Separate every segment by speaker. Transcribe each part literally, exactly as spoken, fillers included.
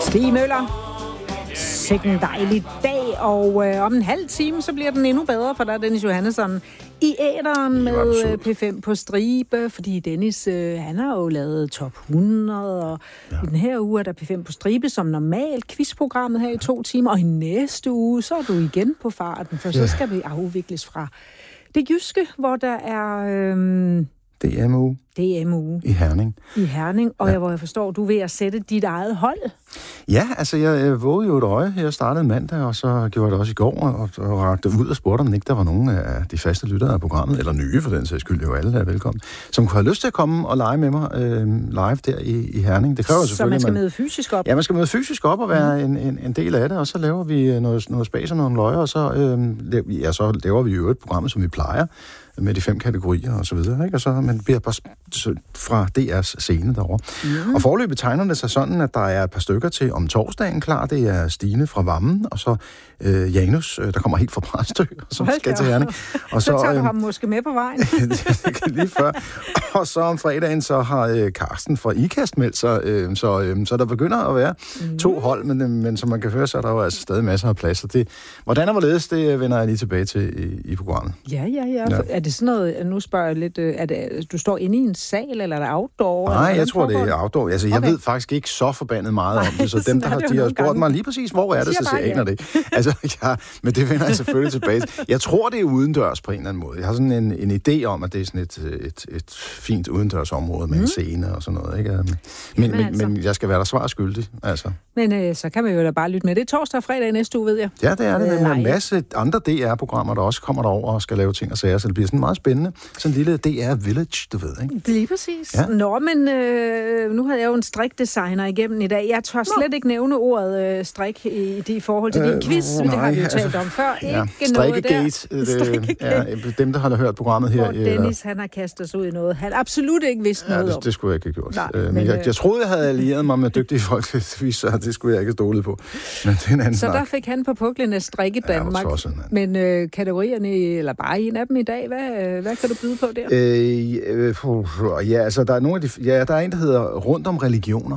Speaker 1: Stig Møller. Sikke en dejlig dag, og øh, om en halv time, så bliver den endnu bedre, for der er Dennis Johannesson i æteren med P fem på stribe, fordi Dennis, øh, han har jo lavet top hundrede, og ja. I den her uge er der P fem på stribe som normalt, quizprogrammet her i to timer, og i næste uge, så er du igen på farten, for så skal vi afvikles fra det jyske, hvor der er... Øh,
Speaker 2: D M U.
Speaker 1: D M U.
Speaker 2: I Herning.
Speaker 1: I Herning, og
Speaker 2: ja.
Speaker 1: jeg, hvor jeg forstår, du er ved at sætte dit eget hold.
Speaker 2: Ja, altså jeg, jeg vågede jo et øje. Jeg startede mandag, og så gjorde jeg det også i går, og, og rakte ud og spurgte, om ikke der var nogen af de faste lyttere af programmet, eller nye for den sags skyld, jo alle er velkommen, som kunne have lyst til at komme og lege med mig øh, live der i, i Herning. Det kræver
Speaker 1: så
Speaker 2: selvfølgelig,
Speaker 1: man skal
Speaker 2: man,
Speaker 1: møde fysisk op?
Speaker 2: Ja, man skal møde fysisk op og være mm. en, en, en del af det, og så laver vi noget, noget spas og nogle løjer, og så, øh, ja, så laver vi jo et program, som vi plejer, med de fem kategorier og så videre, ikke? Og så man bliver bare fra D R's scene derovre. Mm. Og foreløbet tegner det sig sådan, at der er et par stykker til om torsdagen klar. Det er Stine fra Vammen, og så øh, Janus, der kommer helt fra Præstø, som
Speaker 1: Hold
Speaker 2: skal til Herning. Og
Speaker 1: så, så tager du
Speaker 2: øh,
Speaker 1: ham måske med på vejen.
Speaker 2: lige før. Og så om fredagen, så har øh, Karsten fra IKAST meldt sig, øh, så, øh, så der begynder at være mm. to hold, men, øh, men som man kan høre, så er der jo altså stadig masser af plads. Det, hvordan og hvorledes, det vender jeg lige tilbage til i, i programmet.
Speaker 1: Ja, ja, ja, ja. Er det sådan noget, nu spørger jeg lidt, er det, du står inde i en sal, eller er det outdoor?
Speaker 2: Nej,
Speaker 1: jeg
Speaker 2: tror, det er outdoor. Altså, jeg okay. ved faktisk ikke så forbandet meget om det, så dem, der har, de har spurgt gange. mig lige præcis, hvor er det, så siger jeg ikke, det. Altså, ja, men det vender jeg selvfølgelig tilbage. Jeg tror, det er udendørs på en eller anden måde. Jeg har sådan en, en idé om, at det er sådan et, et, et fint udendørsområde med mm. en scene og sådan noget, ikke? Men, men, men, altså. men jeg skal være der svar skyldig, altså.
Speaker 1: Men øh, så kan man jo da bare lytte med. Det er torsdag og fredag næste uge, ved jeg.
Speaker 2: Ja, det er det. Der er en masse andre D R-programmer, der også kommer derover og skal lave ting og sager, så det bliver sådan meget spændende. Sådan en lille D R Village, du ved, ikke?
Speaker 1: Det er lige præcis.
Speaker 2: Ja.
Speaker 1: Nå, men øh, nu havde jeg jo en strikdesigner igennem i dag. Jeg tør slet Nå. ikke nævne ordet øh, strik i, i forhold til øh, din quiz, øh, det har vi jo talt altså, om før.
Speaker 2: Ja,
Speaker 1: ikke noget der.
Speaker 2: Strikkegate. Ja, dem, der har hørt programmet her.
Speaker 1: Og Dennis, han har kastet sig ud i noget, han absolut ikke vidste
Speaker 2: ja,
Speaker 1: noget
Speaker 2: det,
Speaker 1: om.
Speaker 2: det skulle jeg ikke have gjort.
Speaker 1: Nej,
Speaker 2: øh, men
Speaker 1: men,
Speaker 2: jeg, jeg troede, jeg havde allieret mig med dygtige folk, så det skulle jeg ikke stole på. Men det er en anden
Speaker 1: så
Speaker 2: snak.
Speaker 1: der fik han på puklen af strikke Danmark.
Speaker 2: Ja, tosset,
Speaker 1: men øh, kategorierne, eller bare en af dem i dag, hvad, hvad kan du byde på der?
Speaker 2: Øh, øh, ja, altså der er nogle af de, ja, der er en, der hedder Rundt om religioner.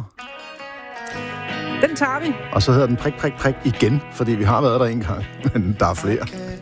Speaker 1: Den tager vi.
Speaker 2: Og så hedder den prik, prik, prik igen, fordi vi har været der en gang, men der er flere.